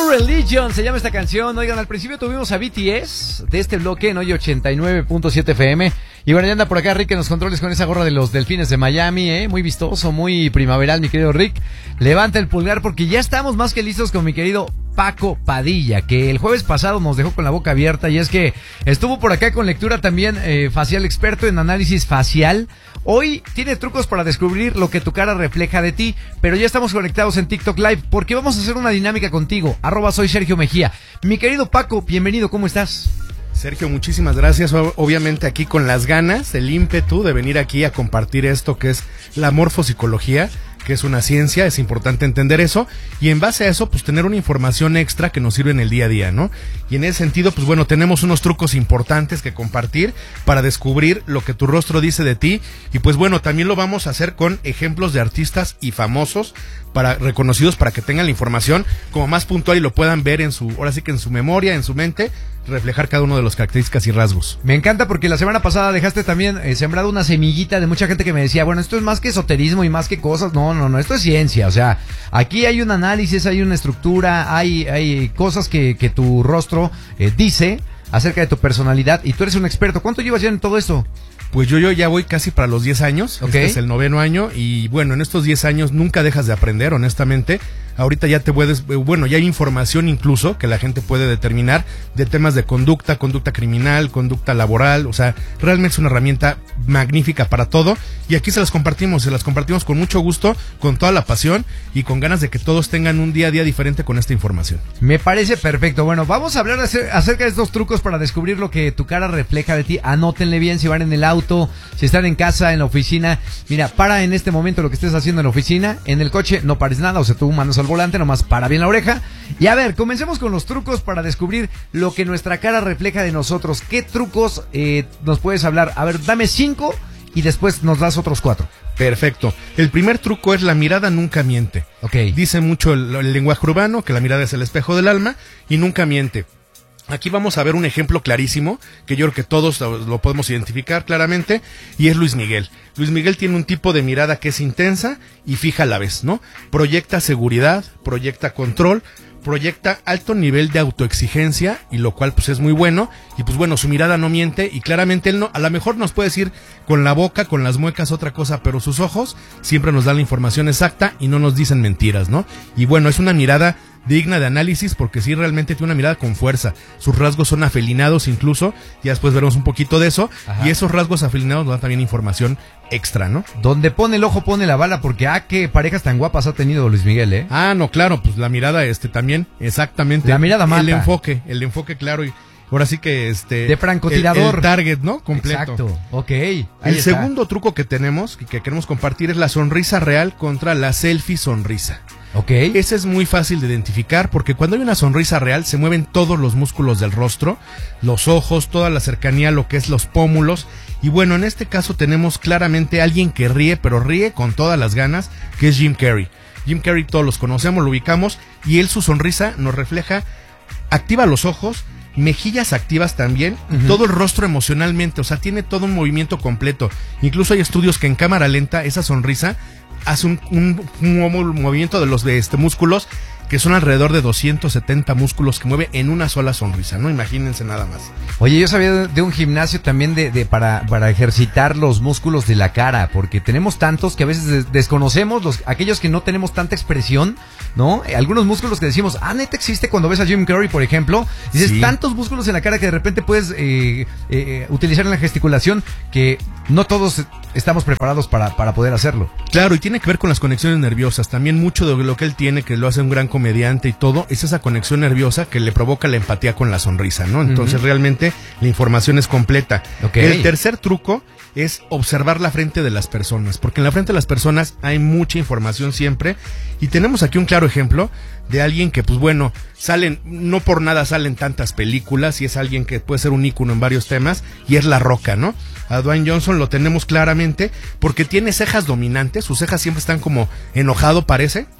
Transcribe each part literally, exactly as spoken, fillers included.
True Religion se llama esta canción. Oigan, al principio tuvimos a B T S de este bloque en hoy ochenta y nueve punto siete F M. Y bueno, ya anda por acá Rick en los controles con esa gorra de los Delfines de Miami, ¿eh? Muy vistoso, muy primaveral, mi querido Rick. Levanta el pulgar porque ya estamos más que listos con mi querido Paco Padilla, que el jueves pasado nos dejó con la boca abierta, y es que estuvo por acá con lectura también eh, facial, experto en análisis facial. Hoy tiene trucos para descubrir lo que tu cara refleja de ti, pero ya estamos conectados en TikTok Live porque vamos a hacer una dinámica contigo. Arroba soy Sergio Mejía. Mi querido Paco, bienvenido, ¿cómo estás? Sergio, muchísimas gracias. Obviamente aquí con las ganas, el ímpetu de venir aquí a compartir esto que es la morfopsicología, que es una ciencia, es importante entender eso, y en base a eso, pues tener una información extra que nos sirve en el día a día, ¿no? Y en ese sentido, pues bueno, tenemos unos trucos importantes que compartir para descubrir lo que tu rostro dice de ti, y pues bueno, también lo vamos a hacer con ejemplos de artistas y famosos, para reconocidos, para que tengan la información como más puntual y lo puedan ver en su, ahora sí que en su memoria, en su mente, reflejar cada uno de las características y rasgos. Me encanta porque la semana pasada dejaste también eh, sembrado una semillita de mucha gente que me decía, bueno, esto es más que esoterismo y más que cosas. No, no, no, esto es ciencia. O sea, aquí hay un análisis, hay una estructura, hay, hay cosas que, que tu rostro eh, dice acerca de tu personalidad, y tú eres un experto. ¿Cuánto llevas ya en todo esto? Pues yo, yo ya voy casi para los diez años, okay. Este es el noveno año, y bueno, en estos diez años nunca dejas de aprender, honestamente. Ahorita ya te puedes, bueno, ya hay información incluso que la gente puede determinar de temas de conducta, conducta criminal, conducta laboral, o sea, realmente es una herramienta magnífica para todo, y aquí se las compartimos, se las compartimos con mucho gusto, con toda la pasión y con ganas de que todos tengan un día a día diferente con esta información. Me parece perfecto. Bueno, vamos a hablar acerca de estos trucos para descubrir lo que tu cara refleja de ti. Anótenle bien si van en el auto, si están en casa, en la oficina. Mira, para en este momento lo que estés haciendo en la oficina, en el coche no pares nada, o sea, tú manos al volante, nomás para bien la oreja. Y a ver, comencemos con los trucos para descubrir lo que nuestra cara refleja de nosotros. ¿Qué trucos eh, nos puedes hablar? A ver, dame cinco y después nos das otros cuatro. Perfecto. El primer truco es la mirada nunca miente. Ok. Dice mucho el, el lenguaje urbano que la mirada es el espejo del alma y nunca miente. Aquí vamos a ver un ejemplo clarísimo, que yo creo que todos lo podemos identificar claramente, y es Luis Miguel. Luis Miguel tiene un tipo de mirada que es intensa y fija a la vez, ¿no? Proyecta seguridad, proyecta control, proyecta alto nivel de autoexigencia, y lo cual pues es muy bueno, y pues bueno, su mirada no miente, y claramente él no, a lo mejor nos puede decir con la boca, con las muecas otra cosa, pero sus ojos siempre nos dan la información exacta y no nos dicen mentiras, ¿no? Y bueno, es una mirada digna de análisis porque sí realmente tiene una mirada con fuerza. Sus rasgos son afelinados incluso, ya después veremos un poquito de eso. Ajá. Y esos rasgos afelinados nos dan también información extra, ¿no? Donde pone el ojo pone la bala, porque ah, qué parejas tan guapas ha tenido Luis Miguel, ¿eh? Ah, no, claro, pues la mirada este también, exactamente. La mirada mata. El enfoque, el enfoque claro, y ahora sí que este... de francotirador. El, el target, ¿no? Completo. Exacto, ok. Ahí el está. Segundo truco que tenemos y que queremos compartir es la sonrisa real contra la selfie sonrisa. Ok. Ese es muy fácil de identificar porque cuando hay una sonrisa real se mueven todos los músculos del rostro, los ojos, toda la cercanía, lo que es los pómulos. Y bueno, en este caso tenemos claramente a alguien que ríe, pero ríe con todas las ganas, que es Jim Carrey. Jim Carrey todos los conocemos, lo ubicamos, y él su sonrisa nos refleja, activa los ojos, mejillas activas también, uh-huh. Todo el rostro emocionalmente, o sea, tiene todo un movimiento completo. Incluso hay estudios que en cámara lenta esa sonrisa hace un, un, un movimiento de los de este músculos que son alrededor de doscientos setenta músculos que mueve en una sola sonrisa, ¿no? Imagínense nada más. Oye, yo sabía de, de un gimnasio también de, de para, para ejercitar los músculos de la cara, porque tenemos tantos que a veces des- desconocemos, los aquellos que no tenemos tanta expresión, ¿no? Algunos músculos que decimos, ah, neta existe cuando ves a Jim Carrey, por ejemplo, dices, sí. Tantos músculos en la cara que de repente puedes eh, eh, utilizar en la gesticulación que no todos estamos preparados para, para poder hacerlo. Claro, y tiene que ver con las conexiones nerviosas, también mucho de lo que él tiene, que lo hace un gran comediante y todo, es esa conexión nerviosa que le provoca la empatía con la sonrisa, ¿no? Entonces uh-huh. Realmente la información es completa. Okay. El tercer truco es observar la frente de las personas, porque en la frente de las personas hay mucha información siempre, y tenemos aquí un claro ejemplo de alguien que, pues bueno, salen, no por nada salen tantas películas, y es alguien que puede ser un ícono en varios temas, y es La Roca, ¿no? A Dwayne Johnson lo tenemos claramente porque tiene cejas dominantes, sus cejas siempre están como enojado, parece.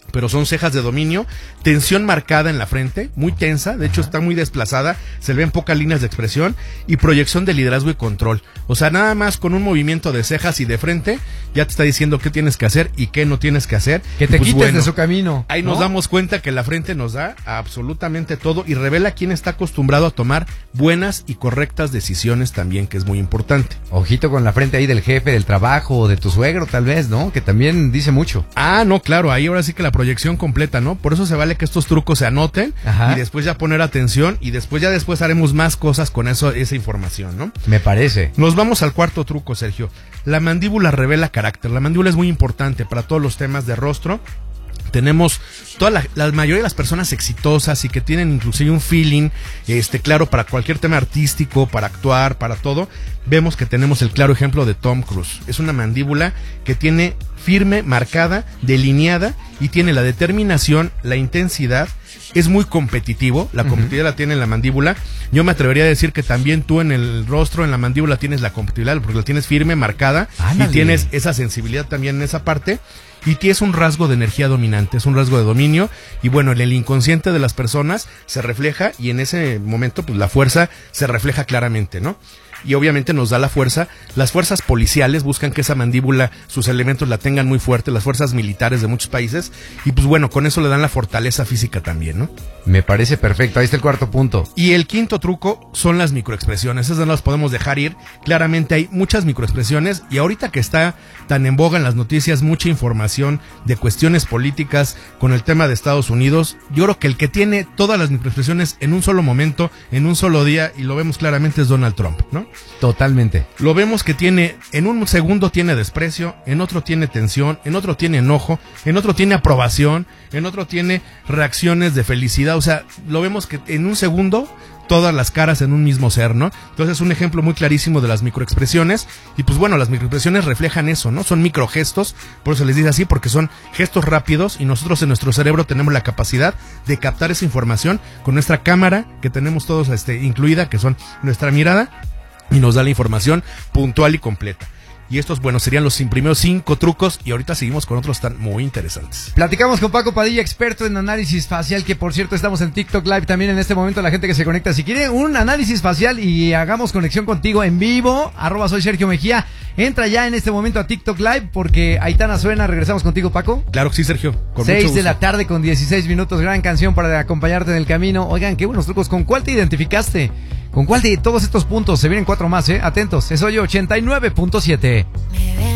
pero son cejas de dominio, tensión marcada en la frente, muy tensa, de hecho está muy desplazada, se le ven pocas líneas de expresión, y proyección de liderazgo y control. O sea, nada más con un movimiento de cejas y de frente, ya te está diciendo qué tienes que hacer y qué no tienes que hacer. Que te pues, quites bueno, de su camino. Ahí ¿no? nos damos cuenta que la frente nos da absolutamente todo y revela quién está acostumbrado a tomar buenas y correctas decisiones también, que es muy importante. Ojito con la frente ahí del jefe del trabajo o de tu suegro tal vez, ¿no? Que también dice mucho. Ah, no, claro, ahí ahora sí que la proyección completa, ¿no? Por eso se vale que estos trucos se anoten. Ajá. Y después ya poner atención y después ya después haremos más cosas con eso, esa información, ¿no? Me parece. Nos vamos al cuarto truco, Sergio. La mandíbula revela carácter. La mandíbula es muy importante para todos los temas de rostro. Tenemos toda la, la mayoría de las personas exitosas y que tienen inclusive un feeling este claro para cualquier tema artístico, para actuar, para todo. Vemos que tenemos el claro ejemplo de Tom Cruise. Es una mandíbula que tiene firme, marcada, delineada y tiene la determinación, la intensidad. Es muy competitivo, la competitividad uh-huh. la tiene en la mandíbula. Yo me atrevería a decir que también tú en el rostro, en la mandíbula tienes la competitividad porque la tienes firme, marcada. Ándale. Y tienes esa sensibilidad también en esa parte. Y tienes un rasgo de energía dominante, es un rasgo de dominio. Y bueno, en el inconsciente de las personas se refleja y en ese momento pues la fuerza se refleja claramente, ¿no? Y obviamente nos da la fuerza. Las fuerzas policiales buscan que esa mandíbula, sus elementos la tengan muy fuerte, las fuerzas militares de muchos países, y pues bueno, con eso le dan la fortaleza física también, ¿no? Me parece perfecto, ahí está el cuarto punto. Y el quinto truco son las microexpresiones, esas no las podemos dejar ir. Claramente hay muchas microexpresiones y ahorita que está tan en boga en las noticias mucha información de cuestiones políticas con el tema de Estados Unidos, yo creo que el que tiene todas las microexpresiones en un solo momento, en un solo día, y lo vemos claramente, es Donald Trump, ¿no? Totalmente. Lo vemos que tiene, en un segundo tiene desprecio, en otro tiene tensión, en otro tiene enojo, en otro tiene aprobación, en otro tiene reacciones de felicidad. O sea, lo vemos que en un segundo todas las caras en un mismo ser, ¿no? Entonces es un ejemplo muy clarísimo de las microexpresiones. Y pues bueno, las microexpresiones reflejan eso, ¿no? Son microgestos, por eso les dice así, porque son gestos rápidos y nosotros en nuestro cerebro tenemos la capacidad de captar esa información con nuestra cámara que tenemos todos este, incluida, que son nuestra mirada, y nos da la información puntual y completa. Y estos, bueno, serían los primeros cinco trucos y ahorita seguimos con otros tan muy interesantes. Platicamos con Paco Padilla, experto en análisis facial, que por cierto estamos en TikTok Live también en este momento, la gente que se conecta. Si quiere un análisis facial y hagamos conexión contigo en vivo, arroba soy Sergio Mejía, entra ya en este momento a TikTok Live porque Aitana suena. Regresamos contigo, Paco. Claro que sí, Sergio. Con seis de la tarde con dieciséis minutos, gran canción para acompañarte en el camino. Oigan, qué buenos trucos. ¿Con cuál te identificaste? ¿Con cuál de todos estos puntos? Se vienen cuatro más, ¿eh? Atentos. Es Soy ochenta y nueve punto siete.